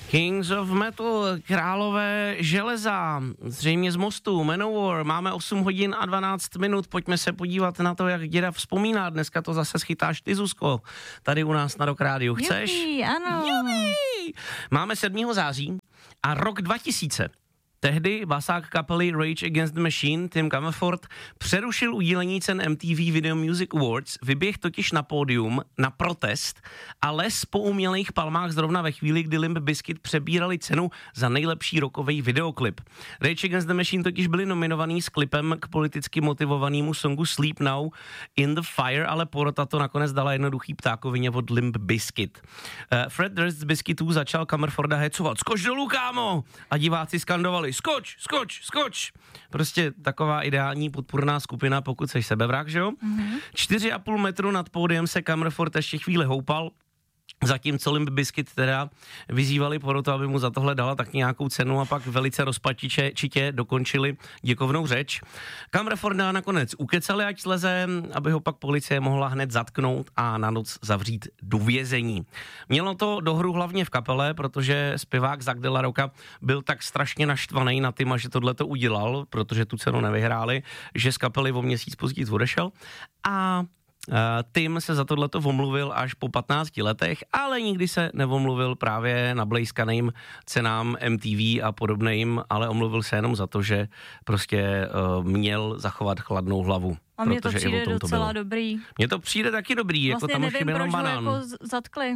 Kings of Metal, králové železa, zřejmě z mostu, Manowar, máme 8 hodin a 12 minut, pojďme se podívat na to, jak děda vzpomíná, dneska to zase schytáš ty, Zuzko, tady u nás na Rock Rádiu, chceš? Jupi, ano. Jupi. Máme 7. září a rok 2000. Tehdy basák kapely Rage Against the Machine Tim Comerford přerušil udílení cen MTV Video Music Awards, vyběh totiž na pódium na protest a les po umělých palmách zrovna ve chvíli, kdy Limp Bizkit přebírali cenu za nejlepší rockový videoklip. Rage Against the Machine totiž byli nominovaní s klipem k politicky motivovanému songu Sleep Now in the Fire, ale porota to nakonec dala jednoduchý ptákovině od Limp Bizkit. Fred Durst z Bizkitů začal Comerforda hecovat: "Skoč dolů, kámo!" A diváci skandovali: "Skoč, skoč, skoč." Prostě taková ideální podpůrná skupina, pokud seš sebevrah, že jo? 4,5 metru nad pódiem se Comerford ještě chvíli houpal, zatímco Limp Bizkit teda vyzývali porotu, aby mu za tohle dala tak nějakou cenu a pak velice rozpačitě dokončili děkovnou řeč. Comerforda nakonec ukecali, ať sleze, aby ho pak policie mohla hned zatknout a na noc zavřít do vězení. Mělo to dohru hlavně v kapele, protože zpěvák Zack de la Rocca byl tak strašně naštvaný na Tima, že tohle to udělal, protože tu cenu nevyhráli, že z kapely o měsíc později odešel a Tim se za tohleto omluvil až po 15 letech, ale nikdy se neomluvil právě na blejskaným cenám MTV a podobným, ale omluvil se jenom za to, že prostě měl zachovat chladnou hlavu. A mně to přijde docela dobrý. Mně to přijde taky dobrý, vlastně jako tam už jenom banán. Jako zatkli.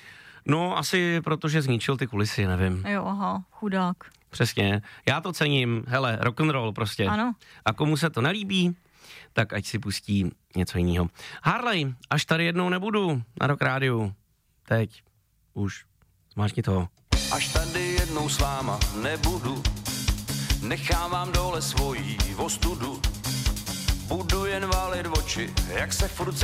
No asi protože zničil ty kulisy, nevím. Jo, aha, chudák. Přesně, já to cením, hele, rock'n'roll prostě. Ano. A komu se to nelíbí, tak ať si pustí něco jiného. Harley, až tady jednou nebudu na Rock Rádiu. Teď. Už. Zmáčkni toho. Až tady jednou s váma nebudu, nechávám dole svojí ostudu. Budu jen válit oči, jak se furt